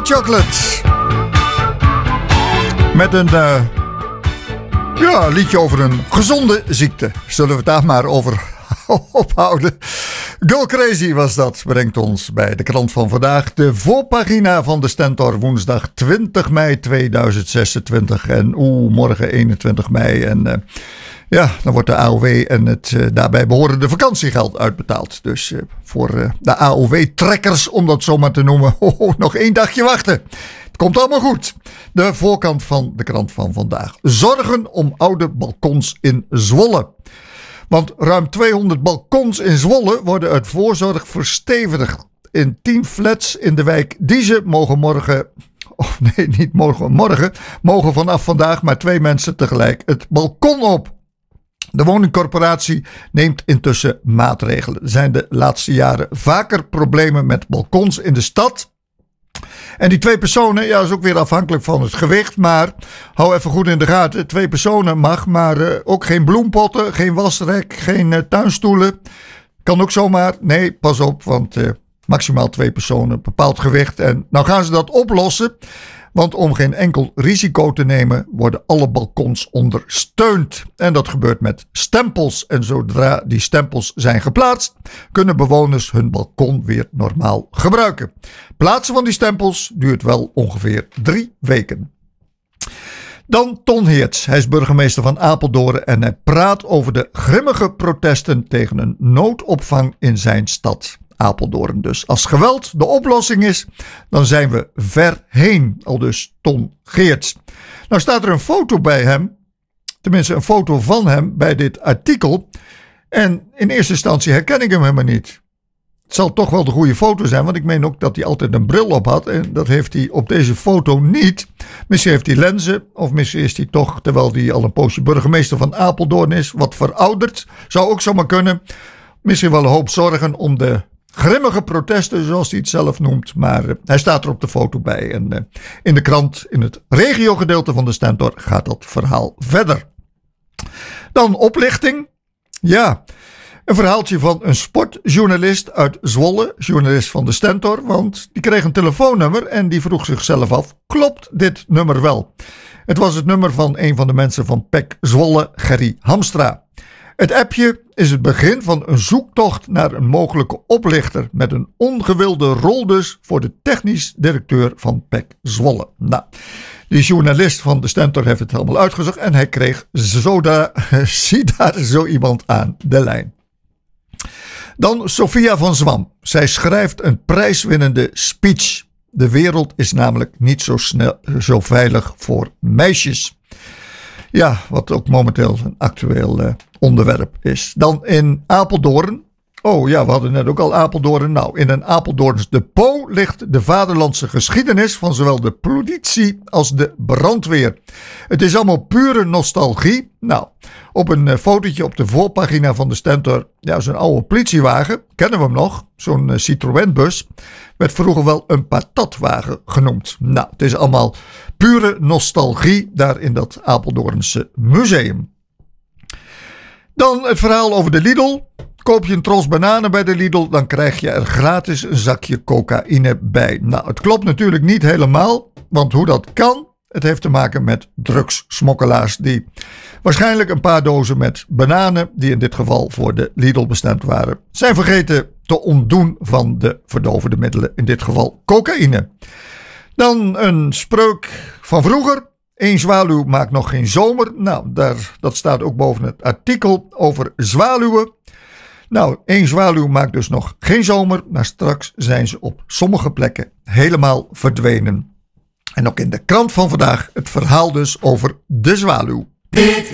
Hot Chocolate. Met een liedje over een gezonde ziekte. Zullen we het daar maar over ophouden. Go Crazy was dat. Brengt ons bij de krant van vandaag. De voorpagina van de Stentor. Woensdag 20 mei 2026. En morgen 21 mei. En dan wordt de AOW en het daarbij behorende vakantiegeld uitbetaald. Dus voor de AOW-trekkers, om dat zo maar te noemen. Nog 1 dagje wachten. Het komt allemaal goed. De voorkant van de krant van vandaag. Zorgen om oude balkons in Zwolle. Want ruim 200 balkons in Zwolle worden uit voorzorg verstevigd. In 10 flats in de wijk Diezen mogen vanaf vandaag maar 2 mensen tegelijk het balkon op. De woningcorporatie neemt intussen maatregelen. Er zijn de laatste jaren vaker problemen met balkons in de stad. En die 2 personen, is ook weer afhankelijk van het gewicht. Maar hou even goed in de gaten. 2 personen mag, maar ook geen bloempotten, geen wasrek, geen tuinstoelen. Kan ook zomaar. Nee, pas op, want maximaal 2 personen, bepaald gewicht. En nou gaan ze dat oplossen. Want om geen enkel risico te nemen worden alle balkons ondersteund. En dat gebeurt met stempels. En zodra die stempels zijn geplaatst, kunnen bewoners hun balkon weer normaal gebruiken. Plaatsen van die stempels duurt wel ongeveer 3 weken. Dan Ton Heerts. Hij is burgemeester van Apeldoorn en hij praat over de grimmige protesten tegen een noodopvang in zijn stad. Apeldoorn dus. Als geweld de oplossing is, dan zijn we ver heen. Aldus Ton Geerts. Nou staat er een foto bij hem, tenminste een foto van hem bij dit artikel. En in eerste instantie herken ik hem helemaal niet. Het zal toch wel de goede foto zijn, want ik meen ook dat hij altijd een bril op had. En dat heeft hij op deze foto niet. Misschien heeft hij lenzen, of misschien is hij toch, terwijl hij al een poosje burgemeester van Apeldoorn is, wat verouderd. Zou ook zomaar kunnen. Misschien wel een hoop zorgen om de grimmige protesten, zoals hij het zelf noemt. Maar hij staat er op de foto bij. En in de krant, in het regiogedeelte van de Stentor, gaat dat verhaal verder. Dan oplichting. Ja, een verhaaltje van een sportjournalist uit Zwolle. Journalist van de Stentor. Want die kreeg een telefoonnummer en die vroeg zichzelf af. Klopt dit nummer wel? Het was het nummer van een van de mensen van PEC Zwolle, Gerry Hamstra. Het appje is het begin van een zoektocht naar een mogelijke oplichter met een ongewilde rol dus voor de technisch directeur van PEC Zwolle. Nou, die journalist van de Stentor heeft het helemaal uitgezocht en hij kreeg daar zo iemand aan de lijn. Dan Sophia van Zwam. Zij schrijft een prijswinnende speech. De wereld is namelijk niet zo veilig voor meisjes. Ja, wat ook momenteel een actueel onderwerp is. Dan in Apeldoorn. Oh ja, we hadden net ook al Apeldoorn. Nou, in een Apeldoorns depot ligt de vaderlandse geschiedenis van zowel de politie als de brandweer. Het is allemaal pure nostalgie. Nou, op een fotootje op de voorpagina van de Stentor, zo'n oude politiewagen, kennen we hem nog, zo'n Citroën-bus, werd vroeger wel een patatwagen genoemd. Nou, het is allemaal pure nostalgie daar in dat Apeldoornse museum. Dan het verhaal over de Lidl. Koop je een tros bananen bij de Lidl, dan krijg je er gratis een zakje cocaïne bij. Nou, het klopt natuurlijk niet helemaal, want hoe dat kan, het heeft te maken met drugssmokkelaars die waarschijnlijk een paar dozen met bananen, die in dit geval voor de Lidl bestemd waren, zijn vergeten te ontdoen van de verdovende middelen, in dit geval cocaïne. Dan een spreuk van vroeger. 1 zwaluw maakt nog geen zomer. Nou, dat staat ook boven het artikel over zwaluwen. Nou, 1 zwaluw maakt dus nog geen zomer, maar straks zijn ze op sommige plekken helemaal verdwenen. En ook in de krant van vandaag het verhaal dus over de zwaluw.